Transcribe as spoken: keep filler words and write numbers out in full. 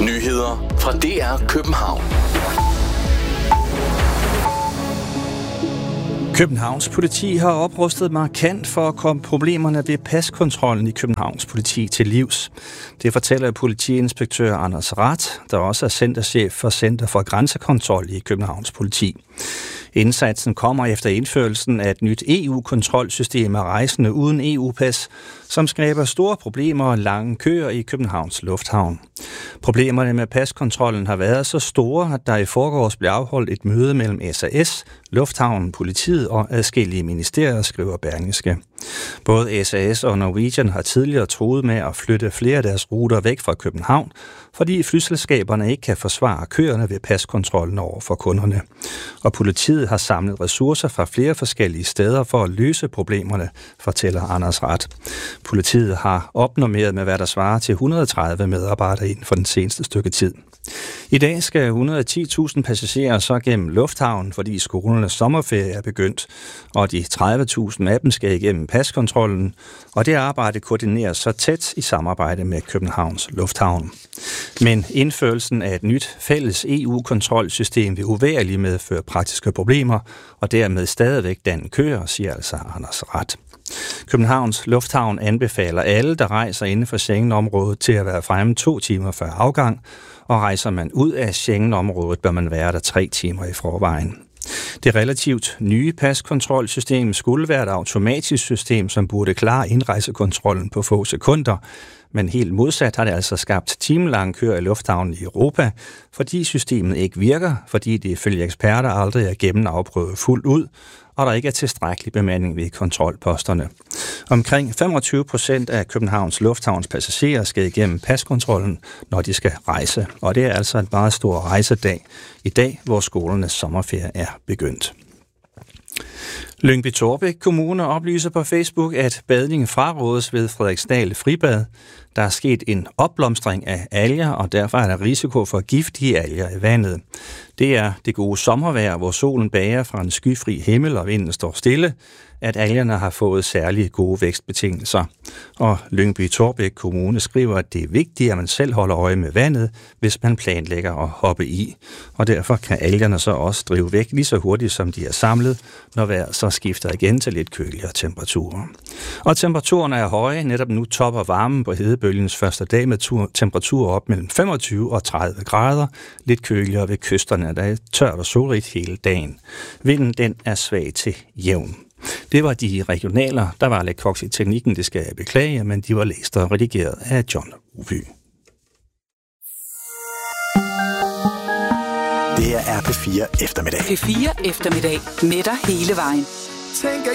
Nyheder fra D R København. Københavns politi har oprustet markant for at komme problemerne ved paskontrollen i Københavns politi til livs. Det fortæller politiinspektør Anders Rath, der også er centerchef for Center for Grænsekontrol i Københavns politi. Indsatsen kommer efter indførelsen af et nyt E U-kontrolsystem af rejsende uden E U-pas, som skaber store problemer og lange køer i Københavns Lufthavn. Problemerne med paskontrollen har været så store, at der i forgårs blev afholdt et møde mellem S A S, Lufthavnen, politiet og adskillige ministerier, skriver Berlingske. Både S A S og Norwegian har tidligere truet med at flytte flere af deres ruter væk fra København, fordi flyselskaberne ikke kan forsvare køerne ved paskontrollen over for kunderne. Og politiet har samlet ressourcer fra flere forskellige steder for at løse problemerne, fortæller Anders Rath. Politiet har opnormeret med, hvad der svarer til et hundrede og tredive medarbejdere inden for den seneste stykke tid. I dag skal et hundrede og ti tusind passagerer så gennem lufthavnen, fordi skolernes sommerferie er begyndt, og de tredive tusind af dem skal igennem paskontrollen, og det arbejde koordineres så tæt i samarbejde med Københavns Lufthavn. Men indførelsen af et nyt fælles E U-kontrolsystem vil uvægerligt medføre praktiske problemer, og dermed stadigvæk danne køer, siger altså Anders Rath. Københavns Lufthavn anbefaler alle, der rejser inden for Schengen-området, til at være fremme to timer før afgang, og rejser man ud af Schengen-området, bør man være der tre timer i forvejen. Det relativt nye paskontrolsystem skulle være et automatisk system, som burde klare indrejsekontrollen på få sekunder, men helt modsat har det altså skabt timelange køer i lufthavnen i Europa, fordi systemet ikke virker, fordi det ifølge eksperter aldrig er gennemafprøvet fuldt ud, og der ikke er tilstrækkelig bemanding ved kontrolposterne. Omkring femogtyve procent af Københavns Lufthavns passagerer skal igennem paskontrollen, når de skal rejse, og det er altså en meget stor rejsedag i dag, hvor skolernes sommerferie er begyndt. Lyngby-Taarbæk Kommune oplyser på Facebook, at badning frarådes ved Frederiksdal Fribad. Der er sket en opblomstring af alger, og derfor er der risiko for giftige alger i vandet. Det er det gode sommervejr, hvor solen bager fra en skyfri himmel og vinden står stille, at algerne har fået særlige gode vækstbetingelser. Og Lyngby-Taarbæk Kommune skriver, at det er vigtigt, at man selv holder øje med vandet, hvis man planlægger at hoppe i. Og derfor kan algerne så også drive væk lige så hurtigt, som de er samlet, når vejret så skifter igen til lidt køligere temperaturer. Og temperaturen er høje. Netop nu topper varmen på hedebølgens første dag med temperaturer op mellem femogtyve og tredive grader. Lidt køligere ved kysterne, der er tørt og solrigt hele dagen. Vinden den er svag til jævn. Det var de regionaler. Der var lidt koks i teknikken, det skal jeg beklage, men de var læst og redigeret af John Uby. Det er R P fire eftermiddag. P fire eftermiddag med dig hele vejen. Tænker